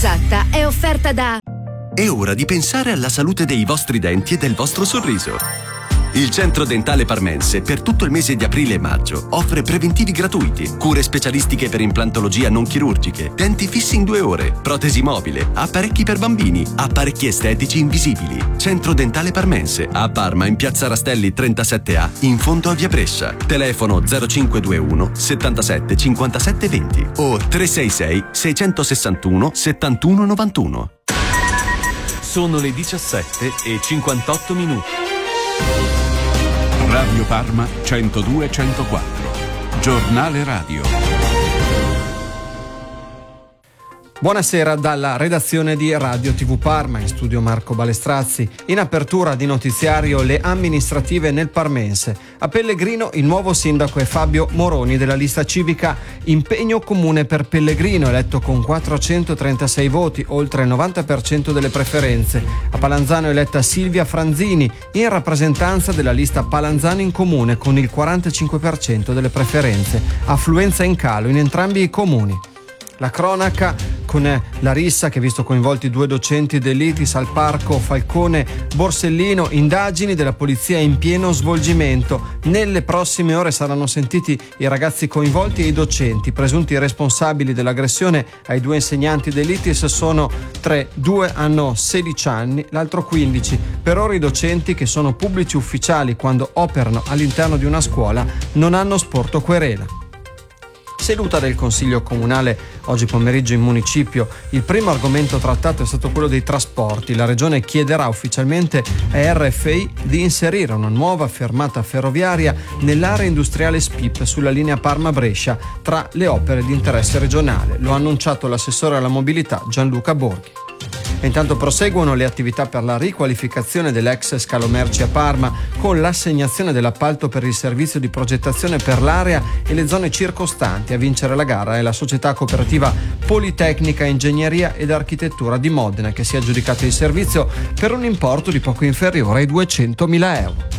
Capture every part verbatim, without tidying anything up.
esatta è offerta da... È ora di pensare alla salute dei vostri denti e del vostro sorriso. Il Centro Dentale Parmense per tutto il mese di aprile e maggio offre preventivi gratuiti, cure specialistiche per implantologia non chirurgiche, denti fissi in due ore, protesi mobile, apparecchi per bambini, apparecchi estetici invisibili. Centro Dentale Parmense a Parma in Piazza Rastelli trentasette A in fondo a Via Brescia. Telefono zero cinque due uno settantasette cinquantasette venti o tre sei sei sei sessantuno settantuno novantuno. Sono le diciassette e cinquantotto minuti. Radio Parma centodue centoquattro. Giornale radio. Buonasera dalla redazione di Radio tivù Parma, in studio Marco Balestrazzi. In apertura di notiziario le amministrative nel Parmense. A Pellegrino il nuovo sindaco è Fabio Moroni della lista civica Impegno Comune per Pellegrino, eletto con quattrocentotrentasei voti, oltre il novanta per cento delle preferenze. A Palanzano è eletta Silvia Franzini in rappresentanza della lista Palanzano in Comune con il quarantacinque per cento delle preferenze. Affluenza in calo in entrambi i comuni. La cronaca con la rissa che ha visto coinvolti due docenti dell'I T I S al parco Falcone Borsellino, indagini della polizia in pieno svolgimento. Nelle prossime ore saranno sentiti i ragazzi coinvolti e i docenti. Presunti responsabili dell'aggressione ai due insegnanti dell'I T I S sono tre, due hanno sedici anni, l'altro quindici. Per ora i docenti, che sono pubblici ufficiali quando operano all'interno di una scuola, non hanno sporto querela. Seduta del Consiglio Comunale oggi pomeriggio in municipio. Il primo argomento trattato è stato quello dei trasporti. La Regione chiederà ufficialmente a R F I di inserire una nuova fermata ferroviaria nell'area industriale S P I P sulla linea Parma-Brescia tra le opere di interesse regionale. Lo ha annunciato l'assessore alla mobilità Gianluca Borghi. E intanto proseguono le attività per la riqualificazione dell'ex scalo merci a Parma con l'assegnazione dell'appalto per il servizio di progettazione per l'area e le zone circostanti. A vincere la gara è la società cooperativa Politecnica Ingegneria ed Architettura di Modena, che si è aggiudicato il servizio per un importo di poco inferiore ai duecentomila euro.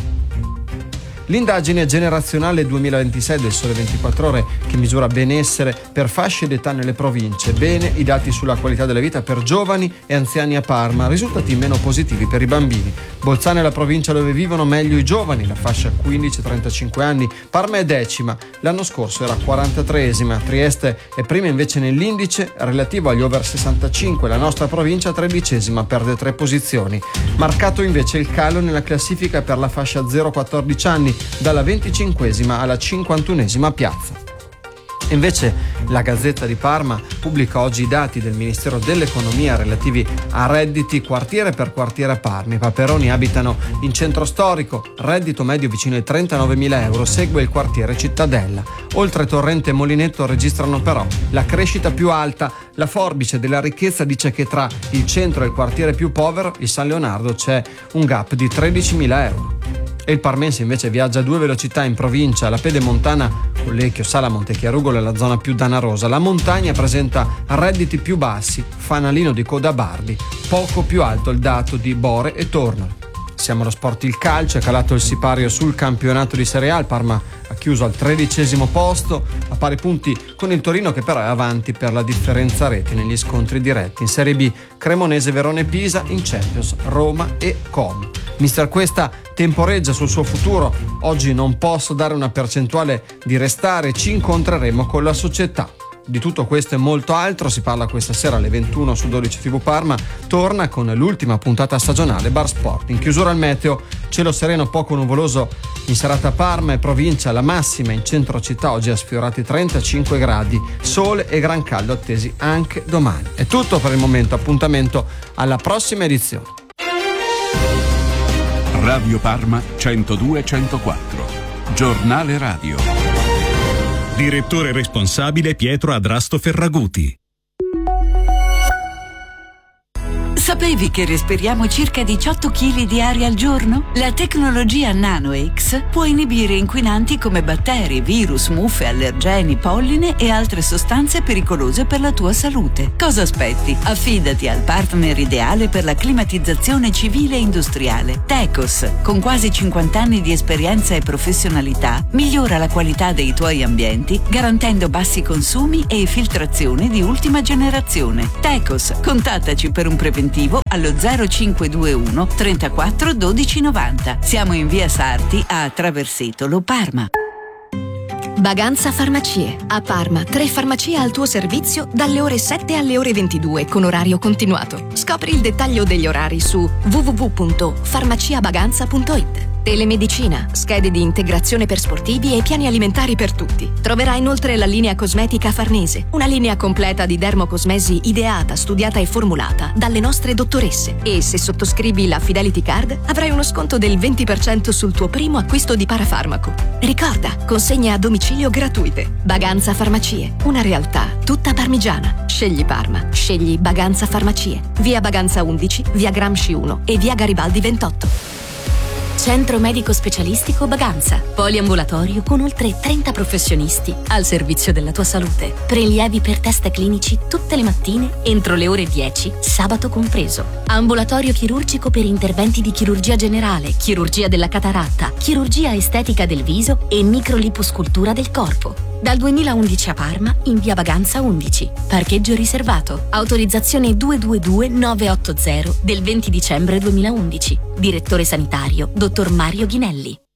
L'indagine generazionale duemilaventisei del Sole ventiquattro Ore, che misura benessere per fasce d'età nelle province. Bene i dati sulla qualità della vita per giovani e anziani a Parma, risultati meno positivi per i bambini. Bolzano è la provincia dove vivono meglio i giovani, la fascia quindici trentacinque anni. Parma è decima, l'anno scorso era quarantatreesima. Trieste è prima invece nell'indice relativo agli over sessantacinque, la nostra provincia tredicesima, perde tre posizioni. Marcato invece il calo nella classifica per la fascia zero quattordici anni, dalla venticinquesima alla cinquantunesima piazza. Invece la Gazzetta di Parma pubblica oggi i dati del Ministero dell'Economia relativi a redditi quartiere per quartiere a Parma. I Paperoni abitano in centro storico, reddito medio vicino ai trentanovemila euro, segue il quartiere Cittadella. Oltre Torrente e Molinetto registrano però la crescita più alta. La forbice della ricchezza dice che tra il centro e il quartiere più povero, il San Leonardo, c'è un gap di tredicimila euro. E il parmense invece viaggia a due velocità in provincia. La pedemontana Collecchio, Sala, Montechiarugolo è la zona più danarosa. La montagna presenta redditi più bassi, fanalino di coda Bardi, poco più alto il dato di Bore e Tornolo. Siamo allo sport. Il calcio, è calato il sipario sul campionato di Serie A. Il Parma ha chiuso al tredicesimo posto, a pari punti con il Torino, che però è avanti per la differenza reti negli scontri diretti. In Serie B Cremonese, Verona e Pisa, in Champions Roma e Como. Mister Cuesta temporeggia sul suo futuro. Oggi non posso dare una percentuale di restare, ci incontreremo con la società. Di tutto questo e molto altro si parla questa sera alle ventuno su dodici tivù Parma. Torna con l'ultima puntata stagionale Bar Sport. In chiusura al meteo, cielo sereno poco nuvoloso in serata a Parma e provincia. La massima in centro città oggi ha sfiorato i trentacinque gradi, sole e gran caldo attesi anche domani. È tutto per il momento, appuntamento alla prossima edizione. Radio Parma centodue centoquattro. Giornale radio. Direttore responsabile Pietro Adrasto Ferraguti. Sapevi che respiriamo circa diciotto chili di aria al giorno? La tecnologia NanoX può inibire inquinanti come batteri, virus, muffe, allergeni, polline e altre sostanze pericolose per la tua salute. Cosa aspetti? Affidati al partner ideale per la climatizzazione civile e industriale. Tecos, con quasi cinquanta anni di esperienza e professionalità, migliora la qualità dei tuoi ambienti garantendo bassi consumi e filtrazione di ultima generazione. Tecos, contattaci per un preventivo allo zero cinque due uno trentaquattro dodici novanta. Siamo in via Sarti a Traversetolo, Parma. Baganza Farmacie. A Parma, tre farmacie al tuo servizio dalle ore sette alle ore ventidue con orario continuato. Scopri il dettaglio degli orari su w w w punto farmaciabaganza punto i t. Telemedicina, schede di integrazione per sportivi e piani alimentari per tutti. Troverai inoltre la linea cosmetica Farnese, una linea completa di dermocosmesi ideata, studiata e formulata dalle nostre dottoresse. E se sottoscrivi la Fidelity Card avrai uno sconto del venti per cento sul tuo primo acquisto di parafarmaco. Ricorda, consegne a domicilio gratuite. Baganza Farmacie, una realtà tutta parmigiana. Scegli Parma, scegli Baganza Farmacie. Via Baganza undici, via Gramsci uno e via Garibaldi ventotto. Centro medico specialistico Baganza. Poliambulatorio con oltre trenta professionisti al servizio della tua salute. Prelievi per test clinici tutte le mattine entro le ore dieci, sabato compreso. Ambulatorio chirurgico per interventi di chirurgia generale, chirurgia della cataratta, chirurgia estetica del viso e microliposcultura del corpo. Dal duemilaundici a Parma in via Baganza undici. Parcheggio riservato. Autorizzazione due due due nove otto zero del venti dicembre duemilaundici. Direttore sanitario dottor Mario Ghinelli.